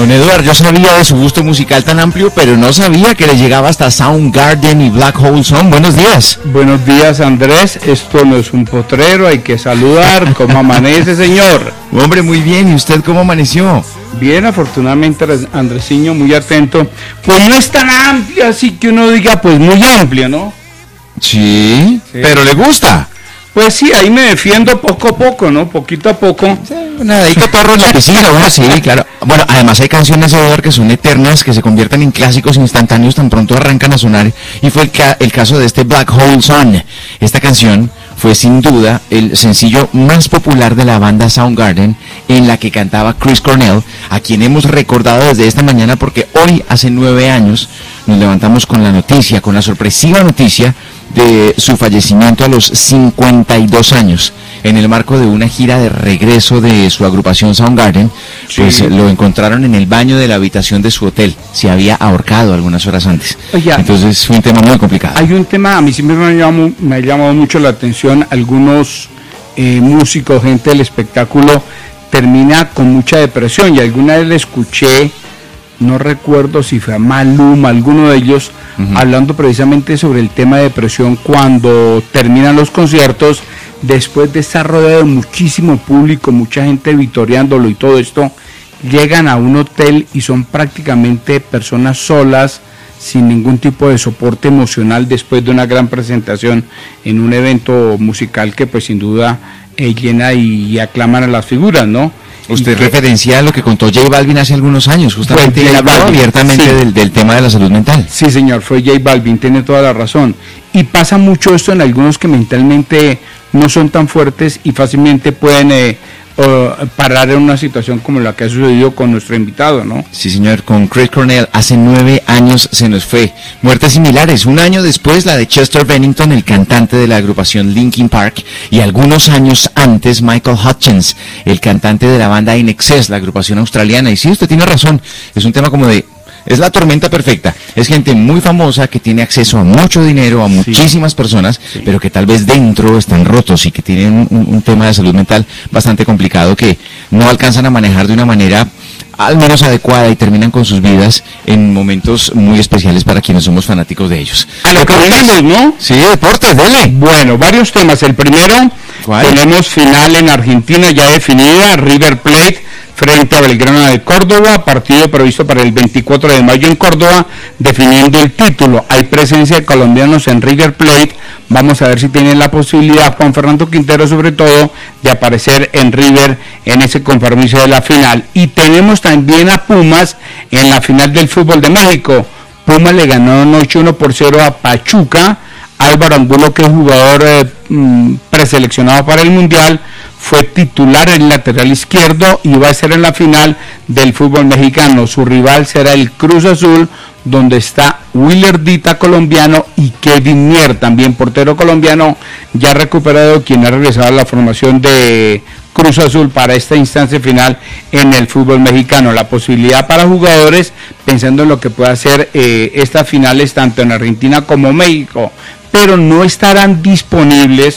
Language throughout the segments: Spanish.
Don Eduardo, yo sabía de su gusto musical tan amplio, pero no sabía que le llegaba hasta Soundgarden y Black Hole Sun. Buenos días. Buenos días, Andrés. Esto no es un potrero, hay que saludar. ¿Cómo amanece, señor? Hombre, muy bien. ¿Y usted cómo amaneció? Bien, afortunadamente, Andresiño, muy atento. Pues no es tan amplio, así que uno diga, pues muy amplio, ¿no? Sí, pero le gusta. Pues sí, ahí me defiendo poco a poco, ¿no? Poquito a poco. Sí, nadadito perro en la piscina, bueno, sí, claro. Bueno, además hay canciones, Eduardo, que son eternas, que se convierten en clásicos instantáneos tan pronto arrancan a sonar. Y fue el caso de este Black Hole Sun. Esta canción fue sin duda el sencillo más popular de la banda Soundgarden, en la que cantaba Chris Cornell, a quien hemos recordado desde esta mañana porque hoy, hace 9 años, nos levantamos con la noticia, con la sorpresiva noticia de su fallecimiento a los 52 años, en el marco de una gira de regreso de su agrupación Soundgarden. Pues lo encontraron en el baño de la habitación de su hotel. Se había ahorcado algunas horas antes. Oye, entonces fue un tema muy complicado. Hay un tema, a mí siempre me ha llamado mucho la atención, algunos músicos, gente del espectáculo, termina con mucha depresión, y alguna vez le escuché, no recuerdo si fue a Maluma, alguno de ellos, hablando precisamente sobre el tema de depresión cuando terminan los conciertos, después de estar rodeado de muchísimo público, mucha gente vitoreándolo y todo esto, llegan a un hotel y son prácticamente personas solas, sin ningún tipo de soporte emocional después de una gran presentación en un evento musical que pues sin duda llena y aclaman a las figuras, ¿no? Usted referencia a lo que contó J Balvin hace algunos años, justamente él habló abiertamente del tema de la salud mental. Sí, señor, fue J Balvin, tiene toda la razón. Y pasa mucho esto en algunos que mentalmente no son tan fuertes y fácilmente pueden parar en una situación como la que ha sucedido con nuestro invitado, ¿no? Sí, señor, con Chris Cornell hace 9 años se nos fue. Muertes similares, un año después la de Chester Bennington, el cantante de la agrupación Linkin Park, y algunos años antes Michael Hutchence, el cantante de la banda In Excess, la agrupación australiana. Y sí, usted tiene razón, es un tema como de... Es la tormenta perfecta. Es gente muy famosa que tiene acceso a mucho dinero, a muchísimas personas, pero que tal vez dentro están rotos y que tienen un tema de salud mental bastante complicado, que no alcanzan a manejar de una manera al menos adecuada y terminan con sus vidas en momentos muy especiales para quienes somos fanáticos de ellos. A lo que venimos, ¿no? Sí, deportes, dele. Bueno, varios temas. El primero, tenemos final en Argentina ya definida, River Plate frente a Belgrano de Córdoba, partido previsto para el 24 de mayo en Córdoba, definiendo el título. Hay presencia de colombianos en River Plate, vamos a ver si tienen la posibilidad, Juan Fernando Quintero sobre todo, de aparecer en River en ese compromiso de la final. Y tenemos también a Pumas en la final del fútbol de México. Pumas le ganó anoche 1-0 a Pachuca. Álvaro Angulo, que es jugador preseleccionado para el Mundial, fue titular en el lateral izquierdo y va a ser en la final del fútbol mexicano. Su rival será el Cruz Azul, donde está Willer Dita, colombiano, y Kevin Mier, también portero colombiano, ya recuperado, quien ha regresado a la formación de Cruz Azul para esta instancia final en el fútbol mexicano. La posibilidad para jugadores, pensando en lo que pueda hacer estas finales tanto en Argentina como México, pero no estarán disponibles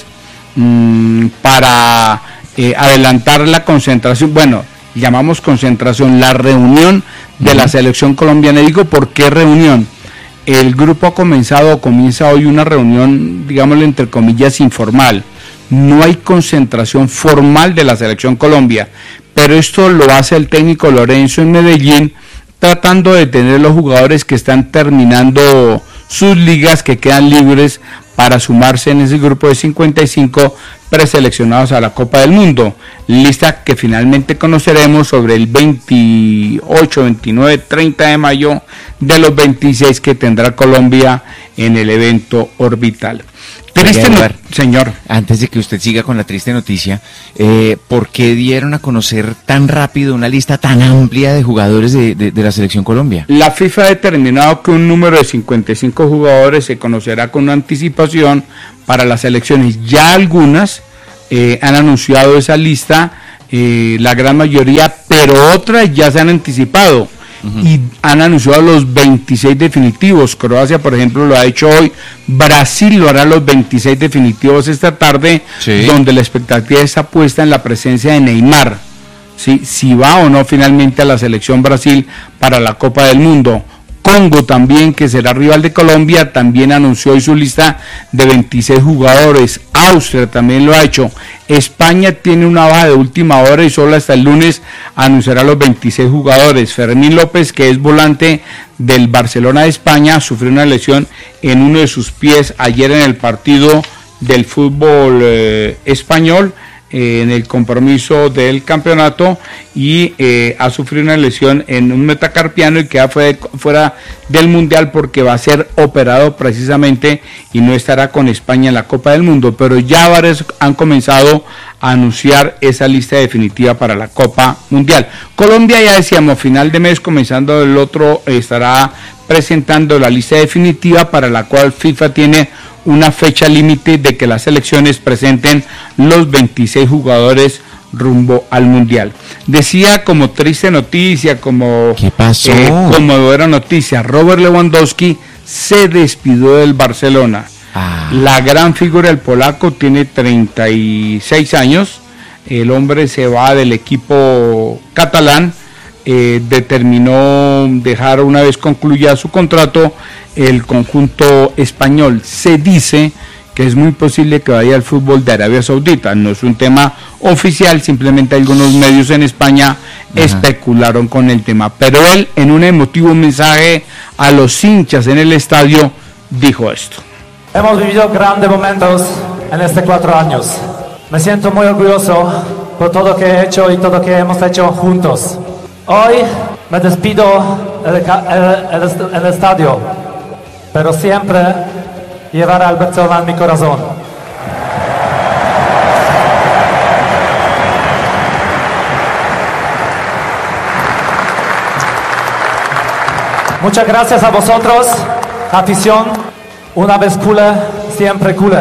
para adelantar la concentración, bueno, llamamos concentración, la reunión de la selección colombiana. Digo, ¿por qué reunión? El grupo comienza hoy una reunión, digámoslo entre comillas, informal. No hay concentración formal de la selección Colombia, pero esto lo hace el técnico Lorenzo en Medellín, tratando de tener los jugadores que están terminando sus ligas, que quedan libres para sumarse en ese grupo de 55 preseleccionados a la Copa del Mundo, lista que finalmente conoceremos sobre el 28, 29, 30 de mayo de los 26 que tendrá Colombia en el evento orbital. Triste, señor. Antes de que usted siga con la triste noticia, ¿por qué dieron a conocer tan rápido una lista tan amplia de jugadores de la selección Colombia? La FIFA ha determinado que un número de 55 jugadores se conocerá con anticipación para las elecciones. Ya algunas han anunciado esa lista, la gran mayoría, pero otras ya se han anticipado. Y han anunciado los 26 definitivos. Croacia, por ejemplo, lo ha hecho hoy. Brasil lo hará los 26 definitivos esta tarde, donde la expectativa está puesta en la presencia de Neymar. si va o no finalmente a la selección Brasil para la Copa del Mundo. Congo también, que será rival de Colombia, también anunció hoy su lista de 26 jugadores. Austria también lo ha hecho. España tiene una baja de última hora y solo hasta el lunes anunciará los 26 jugadores. Fermín López, que es volante del Barcelona de España, sufrió una lesión en uno de sus pies ayer en el partido del fútbol español, en el compromiso del campeonato, y ha sufrido una lesión en un metacarpiano y queda fuera del Mundial porque va a ser operado precisamente y no estará con España en la Copa del Mundo, pero ya varios han comenzado a anunciar esa lista definitiva para la Copa Mundial. Colombia, ya decíamos, final de mes, comenzando el otro, estará presentando la lista definitiva para la cual FIFA tiene una fecha límite de que las selecciones presenten los 26 jugadores rumbo al Mundial. Decía como triste noticia, como ¿qué pasó? Conmovedora noticia, Robert Lewandowski se despidió del Barcelona. La gran figura del polaco tiene 36 años, el hombre se va del equipo catalán, determinó dejar una vez concluya su contrato el conjunto español. Se dice que es muy posible que vaya al fútbol de Arabia Saudita, no es un tema oficial, simplemente algunos medios en España especularon con el tema, pero él en un emotivo mensaje a los hinchas en el estadio dijo esto. Hemos vivido grandes momentos en estos 4 años, me siento muy orgulloso por todo lo que he hecho y todo lo que hemos hecho juntos. Hoy me despido el estadio, pero siempre llevaré al Barcelona en mi corazón. Muchas gracias a vosotros, afición, una vez culé, siempre culé.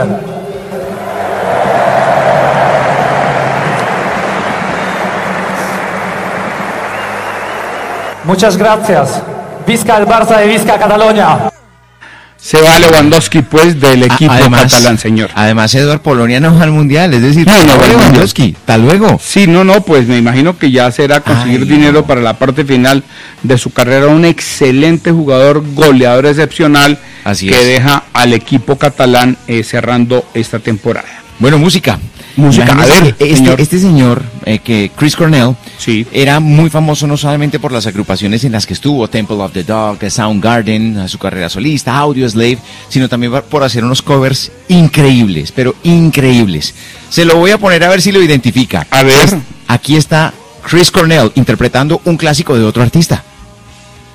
Muchas gracias. Visca el Barça y visca Cataluña. Se va Lewandowski pues del equipo catalán, señor. Además, Eduard, Polonia no va al Mundial, es decir, no Lewandowski, hasta luego. Sí, pues me imagino que ya será conseguir dinero para la parte final de su carrera. Un excelente jugador, goleador excepcional, así que es. deja al equipo catalán cerrando esta temporada. Bueno, música. A ver, este señor, que Chris Cornell, sí, era muy famoso no solamente por las agrupaciones en las que estuvo, Temple of the Dog, Soundgarden, su carrera solista, Audioslave, sino también por hacer unos covers increíbles, pero increíbles. Se lo voy a poner a ver si lo identifica. A ver. Aquí está Chris Cornell interpretando un clásico de otro artista.